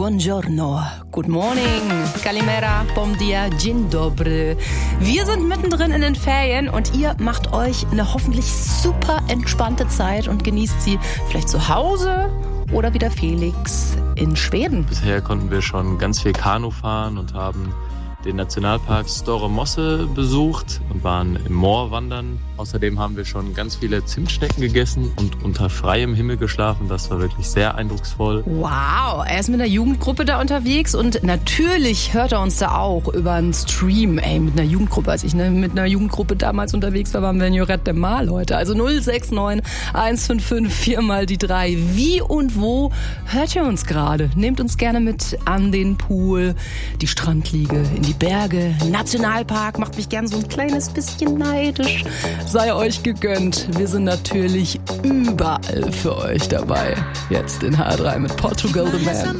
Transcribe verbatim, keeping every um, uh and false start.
buongiorno, good morning, kalimera, bom dia, dzień dobry. Wir sind mittendrin in den Ferien und ihr macht euch eine hoffentlich super entspannte Zeit und genießt sie vielleicht zu Hause oder wie der Felix in Schweden. Bisher konnten wir schon ganz viel Kanu fahren und haben den Nationalpark Store Mosse besucht und waren im Moor wandern. Außerdem haben wir schon ganz viele Zimtschnecken gegessen und unter freiem Himmel geschlafen. Das war wirklich sehr eindrucksvoll. Wow, er ist mit einer Jugendgruppe da unterwegs und natürlich hört er uns da auch über einen Stream. Ey, mit einer Jugendgruppe, als ich ne, mit einer Jugendgruppe damals unterwegs war, waren wir in Lloret de Mar, Leute. Also null sechs neun eins fünf fünf vier mal die drei. Wie und wo hört ihr uns gerade? Nehmt uns gerne mit an den Pool, die Strandliege, in die Berge, Nationalpark, macht mich gern so ein kleines bisschen neidisch. Sei euch gegönnt. Wir sind natürlich überall für euch dabei. Jetzt in H drei mit Portugal the Man.